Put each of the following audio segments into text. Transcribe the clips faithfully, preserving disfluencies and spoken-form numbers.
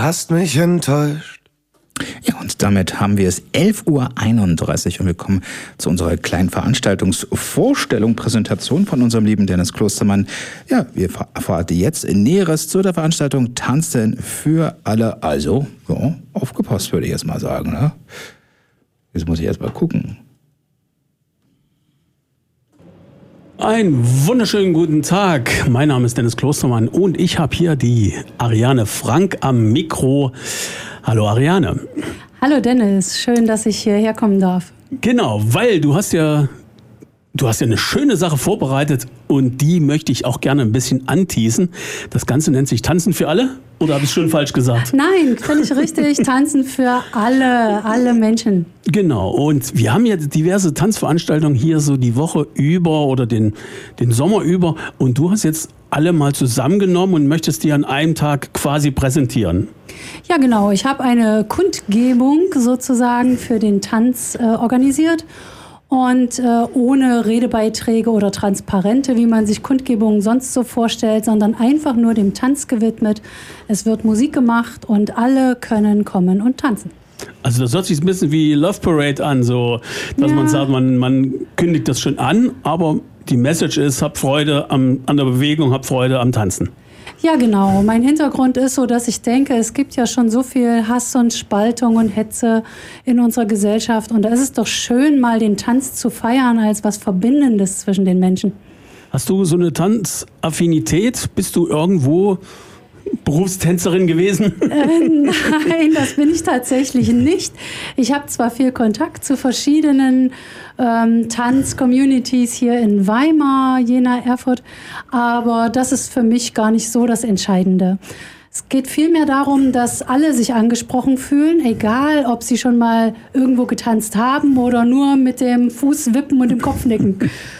hast mich enttäuscht. Ja, und damit haben wir es elf Uhr einunddreißig und wir kommen zu unserer kleinen Veranstaltungsvorstellung, Präsentation von unserem lieben Dennis Klostermann. Ja, wir erfahren jetzt Näheres zu der Veranstaltung Tanzen für alle. Also, ja, aufgepasst würde ich jetzt mal sagen. Ne? Jetzt muss ich erst mal gucken. Einen wunderschönen guten Tag. Mein Name ist Dennis Klostermann und ich habe hier die Ariane Frank am Mikro. Hallo Ariane. Hallo Dennis, schön, dass ich hierher kommen darf. Genau, weil du hast ja, du hast ja eine schöne Sache vorbereitet und die möchte ich auch gerne ein bisschen anteasen. Das Ganze nennt sich Tanzen für alle, oder habe ich es schon falsch gesagt? Nein, völlig richtig, Tanzen für alle, alle Menschen. Genau, und wir haben ja diverse Tanzveranstaltungen hier so die Woche über oder den, den Sommer über und du hast jetzt alle mal zusammengenommen und möchtest die an einem Tag quasi präsentieren. Ja, genau. Ich habe eine Kundgebung sozusagen für den Tanz äh, organisiert und äh, ohne Redebeiträge oder Transparente, wie man sich Kundgebungen sonst so vorstellt, sondern einfach nur dem Tanz gewidmet. Es wird Musik gemacht und alle können kommen und tanzen. Also das hört sich ein bisschen wie Love Parade an, so dass ja. man sagt, man, man kündigt das schon an, aber die Message ist, hab Freude am, an der Bewegung, hab Freude am Tanzen. Ja, genau. Mein Hintergrund ist so, dass ich denke, es gibt ja schon so viel Hass und Spaltung und Hetze in unserer Gesellschaft. Und da ist es doch schön, mal den Tanz zu feiern als was Verbindendes zwischen den Menschen. Hast du so eine Tanzaffinität? Bist du irgendwo Berufstänzerin gewesen? Äh, nein, das bin ich tatsächlich nicht. Ich habe zwar viel Kontakt zu verschiedenen ähm, Tanz-Communities hier in Weimar, Jena, Erfurt, aber das ist für mich gar nicht so das Entscheidende. Es geht vielmehr darum, dass alle sich angesprochen fühlen, egal ob sie schon mal irgendwo getanzt haben oder nur mit dem Fuß wippen und dem Kopf nicken.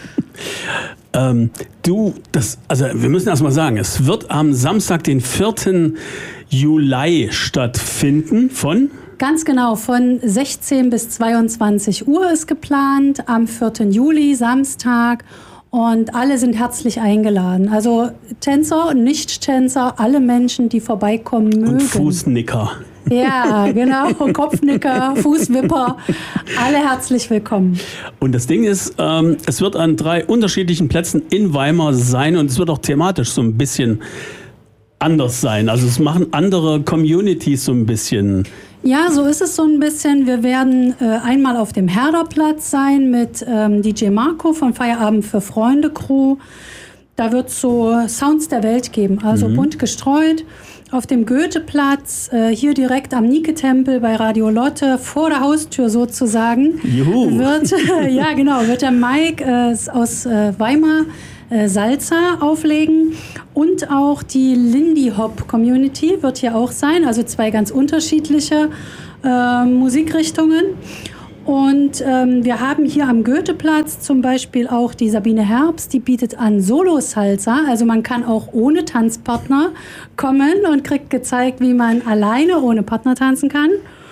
Ähm, du, das, also wir müssen erst mal sagen, es wird am Samstag, den vierten Juli stattfinden von? Ganz genau, von sechzehn bis zweiundzwanzig Uhr ist geplant, am vierten Juli, Samstag. Und alle sind herzlich eingeladen. Also Tänzer und Nicht-Tänzer, alle Menschen, die vorbeikommen mögen. Und Fußnicker. Ja, genau. Kopfnicker, Fußwipper, alle herzlich willkommen. Und das Ding ist, ähm, es wird an drei unterschiedlichen Plätzen in Weimar sein und es wird auch thematisch so ein bisschen anders sein. Also es machen andere Communities so ein bisschen. Ja, so ist es so ein bisschen. Wir werden äh, einmal auf dem Herderplatz sein mit ähm, D J Marco von Feierabend für Freunde Crew. Da wird es so Sounds der Welt geben, also mhm. bunt gestreut. Auf dem Goetheplatz, äh, hier direkt am Nike-Tempel bei Radio Lotte, vor der Haustür sozusagen, Juhu. wird, äh, ja genau, wird der Mike äh, aus äh, Weimar äh, Salsa auflegen und auch die Lindy Hop Community wird hier auch sein, also zwei ganz unterschiedliche äh, Musikrichtungen. Und ähm, wir haben hier am Goetheplatz zum Beispiel auch die Sabine Herbst, die bietet an Solo-Salsa. Also man kann auch ohne Tanzpartner kommen und kriegt gezeigt, wie man alleine ohne Partner tanzen kann.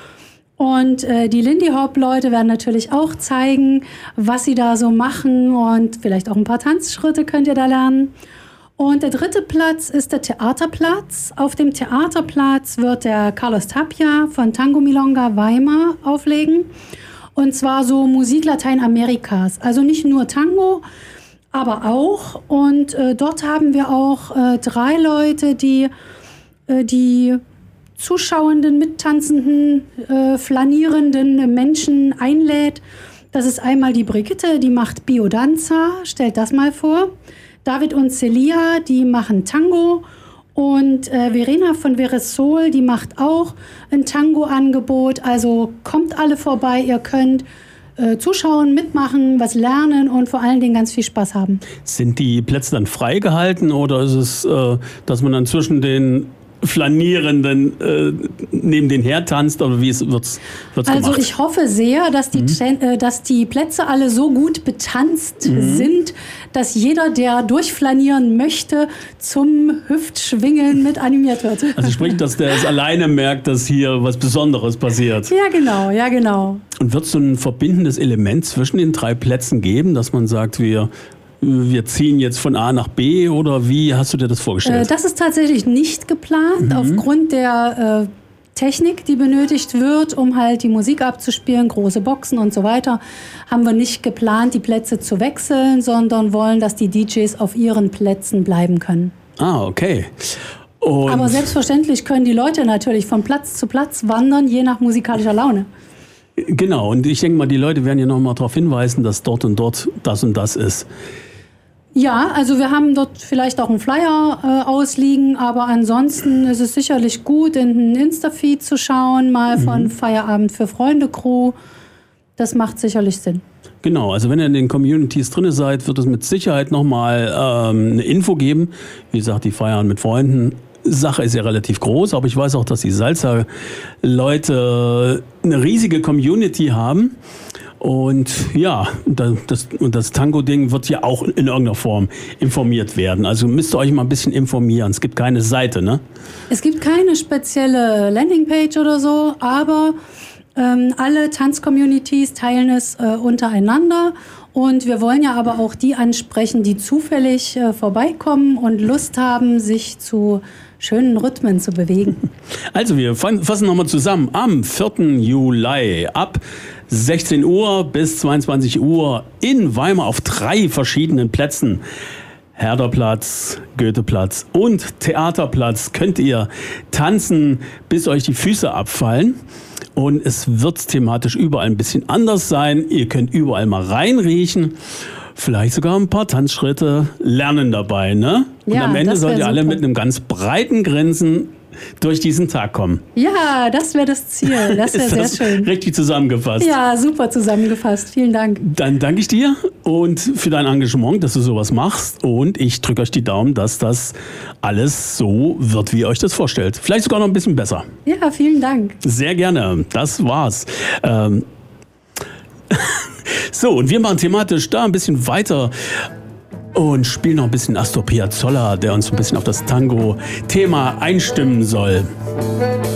Und äh, die Lindy Hop-Leute werden natürlich auch zeigen, was sie da so machen und vielleicht auch ein paar Tanzschritte könnt ihr da lernen. Und der dritte Platz ist der Theaterplatz. Auf dem Theaterplatz wird der Carlos Tapia von Tango Milonga Weimar auflegen. Und zwar so Musik Lateinamerikas. Also nicht nur Tango, aber auch. Und äh, dort haben wir auch äh, drei Leute, die äh, die zuschauenden, mittanzenden, äh, flanierenden Menschen einlädt. Das ist einmal die Brigitte, die macht Biodanza. Stellt das mal vor. David und Celia, die machen Tango. Und äh, Verena von Veresol, die macht auch ein Tango-Angebot. Also kommt alle vorbei, ihr könnt äh, zuschauen, mitmachen, was lernen und vor allen Dingen ganz viel Spaß haben. Sind die Plätze dann freigehalten oder ist es, äh, dass man dann zwischen den Flanierenden äh, neben den her tanzt, oder wie wird's, wird's also gemacht? Also ich hoffe sehr, dass die, mhm. äh, dass die Plätze alle so gut betanzt mhm. sind, dass jeder, der durchflanieren möchte, zum Hüftschwingen mit animiert wird. Also sprich, dass der es alleine merkt, dass hier was Besonderes passiert. Ja, genau, ja, genau. Und wird es so ein verbindendes Element zwischen den drei Plätzen geben, dass man sagt, wir wir ziehen jetzt von A nach B, oder wie hast du dir das vorgestellt? Das ist tatsächlich nicht geplant, mhm. aufgrund der Technik, die benötigt wird, um halt die Musik abzuspielen, große Boxen und so weiter, haben wir nicht geplant, die Plätze zu wechseln, sondern wollen, dass die D Js auf ihren Plätzen bleiben können. Ah, okay. Und Aber selbstverständlich können die Leute natürlich von Platz zu Platz wandern, je nach musikalischer Laune. Genau, und ich denke mal, die Leute werden ja noch mal darauf hinweisen, dass dort und dort das und das ist. Ja, also wir haben dort vielleicht auch einen Flyer äh, ausliegen, aber ansonsten ist es sicherlich gut, in den Insta-Feed zu schauen, mal von mhm. Feierabend für Freunde Crew. Das macht sicherlich Sinn. Genau, also wenn ihr in den Communities drin seid, wird es mit Sicherheit nochmal ähm, eine Info geben. Wie gesagt, die Feiern mit Freunden. Sache ist ja relativ groß, aber ich weiß auch, dass die Salsa-Leute eine riesige Community haben. Und ja, das, und das Tango-Ding wird ja auch in irgendeiner Form informiert werden. Also müsst ihr euch mal ein bisschen informieren. Es gibt keine Seite, ne? Es gibt keine spezielle Landingpage oder so, aber ähm, alle Tanz-Communities teilen es äh, untereinander. Und wir wollen ja aber auch die ansprechen, die zufällig äh, vorbeikommen und Lust haben, sich zu schönen Rhythmen zu bewegen. Also wir fassen nochmal zusammen. Am vierten Juli ab sechzehn Uhr bis zweiundzwanzig Uhr in Weimar auf drei verschiedenen Plätzen. Herderplatz, Goetheplatz und Theaterplatz könnt ihr tanzen, bis euch die Füße abfallen. Und es wird thematisch überall ein bisschen anders sein. Ihr könnt überall mal reinriechen. Vielleicht sogar ein paar Tanzschritte lernen dabei, ne? Und ja, am Ende sollt ihr alle super. mit einem ganz breiten Grinsen durch diesen Tag kommen. Ja, das wäre das Ziel. Das wäre sehr das schön. Richtig zusammengefasst. Ja, super zusammengefasst. Vielen Dank. Dann danke ich dir und für dein Engagement, dass du sowas machst. Und ich drücke euch die Daumen, dass das alles so wird, wie ihr euch das vorstellt. Vielleicht sogar noch ein bisschen besser. Ja, vielen Dank. Sehr gerne. Das war's. Ähm so, und wir machen thematisch da ein bisschen weiter und spielen noch ein bisschen Astor Piazzolla, der uns ein bisschen auf das Tango-Thema einstimmen soll.